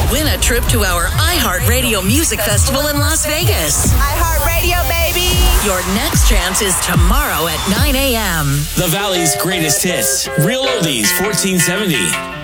Win a trip to our iHeartRadio Music Festival in Las Vegas. iHeartRadio, baby. Your next chance is tomorrow at 9 a.m. The Valley's greatest hits. Real Oldies 1470.